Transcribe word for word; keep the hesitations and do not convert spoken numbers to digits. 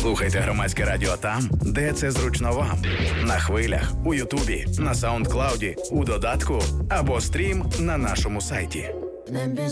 Слухайте Громадське радіо там, де це зручно вам. На хвилях, у Ютубі, на Саундклауді, у додатку або стрім на нашому сайті. В небі